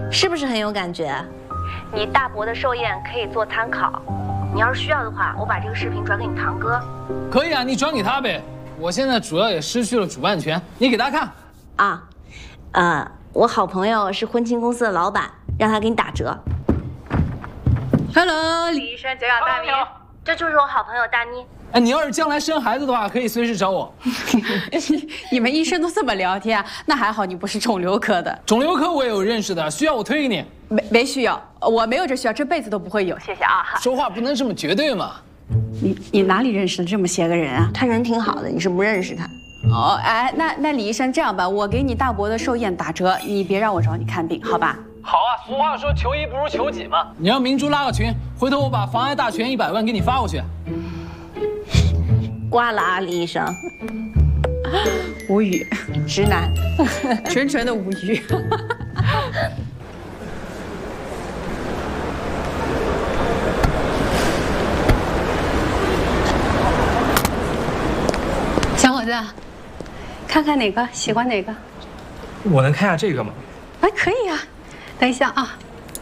是不是很有感觉？ 你大伯的寿宴可以做参考，你要是需要的话，我把这个视频转给你堂哥。 可以啊，你转给他呗。我现在主要也失去了主办权，你给他看。 我好朋友是婚庆公司的老板，让他给你打折。 Hello， 李医生，久仰大名。 这就是我好朋友大妮。 哎，你要是将来生孩子的话，可以随时找我。 你们医生都这么聊天，那还好你不是肿瘤科的。 肿瘤科我也有认识的，需要我推给你？ 没需要，我没有这需要，这辈子都不会有。谢谢啊。 说话不能这么绝对嘛。 你哪里认识的这么些个人啊？ 他人挺好的，你是不认识他。 哦，哎，那李医生这样吧，我给你大伯的寿宴打折，你别让我找你看病，好吧？ 好啊，俗话说求一不如求己嘛。你让明珠拉个群，回头我把妨碍大全100万给你发过去。 挂了啊，李医生。 无语， 直男， 纯的无语。小伙子，看看哪个喜欢哪个？ 我能看下这个吗？ 哎，可以呀。等一下啊。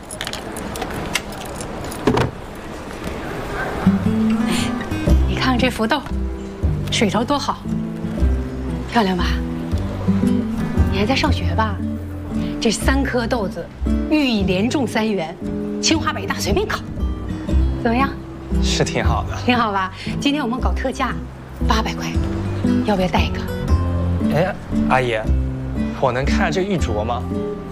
你看看这福豆，水头多好，漂亮吧？你还在上学吧？这3颗豆子，寓意连中3元，清华北大随便考，怎么样？ 是挺好的， 挺好吧？今天我们搞特价，800块，要不要带一个？ 哎，阿姨，我能看下这玉镯吗？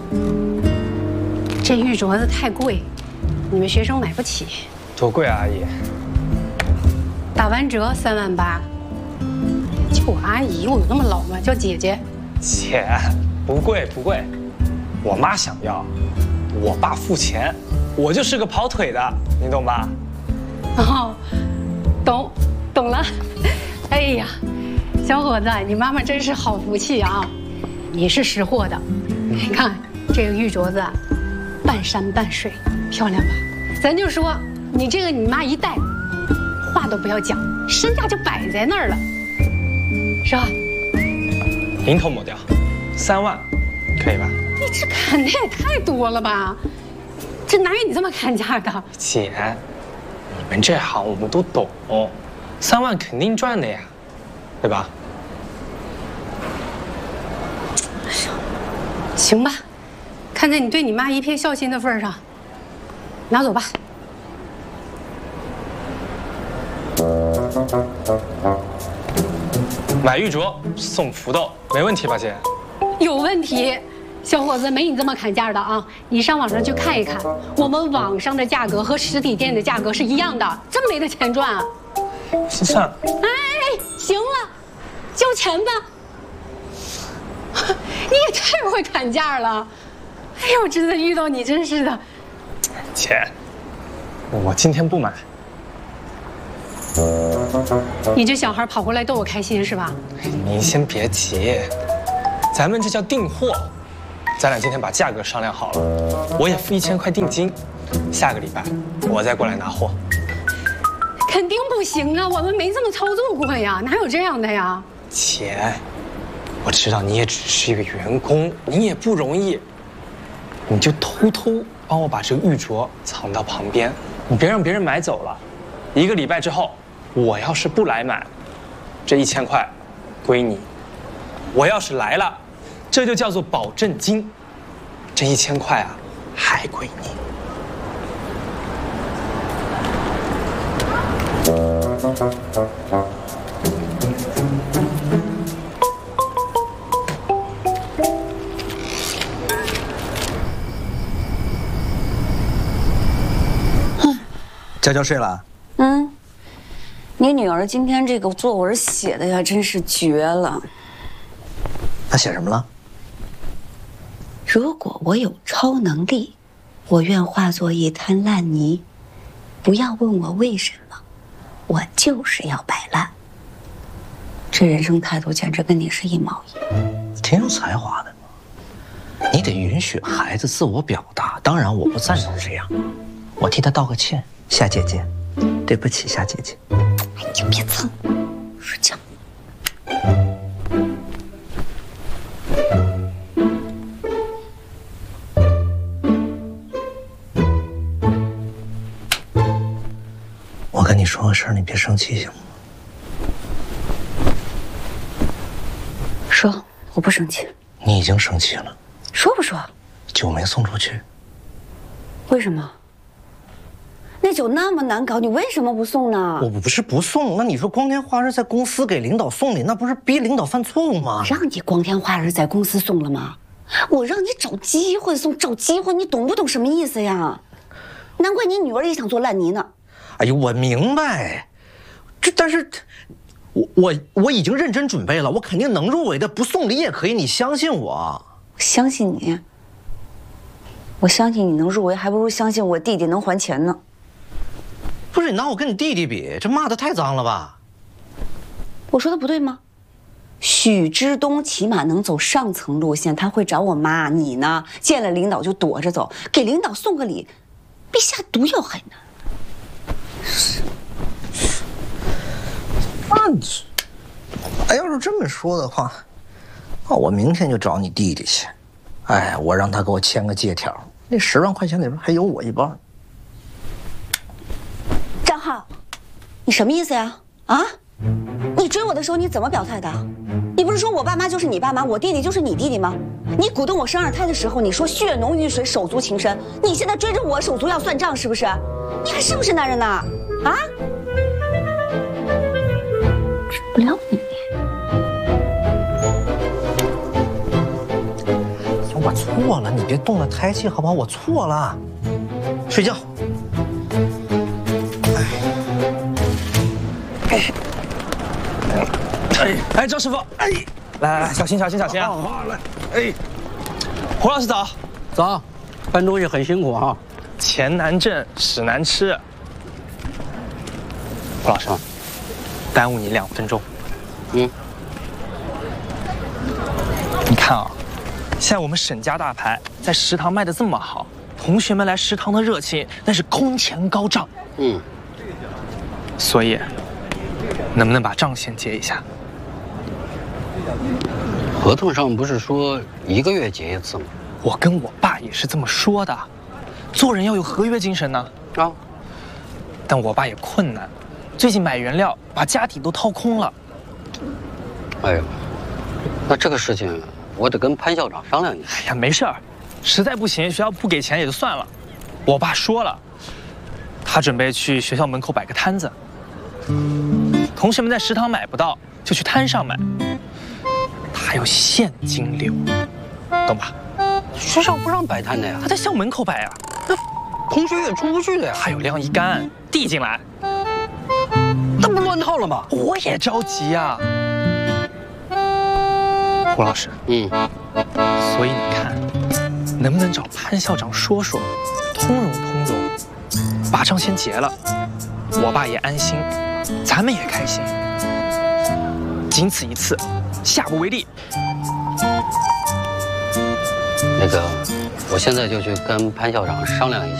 这玉镯子太贵，你们学生买不起。 多贵啊，阿姨？ 打完折3万8。叫我阿姨，我有那么老吗？叫姐姐。 姐，不贵不贵，我妈想要，我爸付钱，我就是个跑腿的，你懂吧？ 哦，懂了。哎呀，小伙子，你妈妈真是好福气啊！你是识货的，你看这个玉镯子，半山半水，漂亮吧？咱就说你这个你妈一戴，话都不要讲，身价就摆在那儿了，是吧？ 零头抹掉，3万，可以吧？ 你这砍的也太多了吧？这哪有你这么砍价的？ 姐，你们这行我们都懂，3万肯定赚的呀，对吧？ 行吧，看在你对你妈一片孝心的份上，拿走吧。 买玉镯送福豆，没问题吧，姐？ 有问题，小伙子，没你这么砍价的啊！你上网上去看一看，我们网上的价格和实体店的价格是一样的，真没得钱赚啊！ 算了。 哎，行了，交钱吧。你也太会砍价了！哎呦，真的遇到你真是的。 姐，我今天不买。 你这小孩跑过来逗我开心是吧？ 您先别急，咱们这叫订货。咱俩今天把价格商量好了，我也付1000块定金，下个礼拜我再过来拿货。 肯定不行啊，我们没这么操作过呀，哪有这样的呀？ 姐，我知道你也只是一个员工，你也不容易，你就偷偷帮我把这个玉镯藏到旁边，你别让别人买走了。1个礼拜之后，我要是不来买，这1000块归你；我要是来了，这就叫做保证金，这1000块啊还归你。 交税了？ 你女儿今天这个作文写的呀，真是绝了。 她写什么了？ 如果我有超能力，我愿化作一滩烂泥。不要问我为什么，我就是要摆烂。这人生态度简直跟你是一毛一样。 挺有才华的。你得允许孩子自我表达，当然我不赞成这样。我替他道个歉，夏姐姐，对不起，夏姐姐。 哎，你就别蹭，睡觉。 说个事儿，你别生气行吗？ 说，我不生气。 你已经生气了。 说不说？ 酒没送出去。 为什么？那酒那么难搞，你为什么不送呢？ 我不是不送，那你说光天化日在公司给领导送礼，那不是逼领导犯错误吗？ 让你光天化日在公司送了吗？我让你找机会送，找机会，你懂不懂什么意思呀？难怪你女儿也想做烂泥呢。 哎呦，我明白，但是，我已经认真准备了，我肯定能入围的，不送礼也可以，你相信我。 相信你，我相信你能入围，还不如相信我弟弟能还钱呢。 不是你拿我跟你弟弟比，这骂得太脏了吧？ 我说的不对吗？许之东起码能走上层路线，他会找我妈，你呢？见了领导就躲着走，给领导送个礼，比下毒药还难。 哎，要是这么说的话，那我明天就找你弟弟去。哎，我让他给我签个借条，那10万块钱里边还有我一半。 张浩，你什么意思呀？啊？你追我的时候你怎么表态的？你不是说我爸妈就是你爸妈，我弟弟就是你弟弟吗？你鼓动我生2胎的时候，你说血浓于水，手足情深。你现在追着我手足要算账，是不是？你还是不是男人呢？啊？治不了你。 我错了，你别动了胎气好不好？我错了，睡觉。 哎，赵师傅，哎，来，小心，小心，小心啊！好，来，哎，胡老师早， 早，搬东西很辛苦哈。 钱难挣，屎难吃。胡老师，耽误你2分钟。你看啊，现在我们沈家大牌在食堂卖的这么好，同学们来食堂的热情那是空前高涨。所以，能不能把账先结一下？ 合同上不是说1个月结一次吗？ 我跟我爸也是这么说的，做人要有合约精神呢。啊，但我爸也困难，最近买原料把家底都掏空了。 哎呦，那这个事情我得跟潘校长商量一下。 哎呀，没事儿，实在不行学校不给钱也就算了。我爸说了，他准备去学校门口摆个摊子，同学们在食堂买不到，就去摊上买。他有现金流，懂吧？ 学校不让摆摊的呀， 他在校门口摆呀。 那同学也出不去的呀。 还有晾衣杆递进来， 那不乱套了吗？ 我也着急呀。胡老师，所以你看，能不能找潘校长说说，通融通融，把账先结了，我爸也安心，咱们也开心，仅此一次，下不为例。 那个，我现在就去跟潘校长商量一下。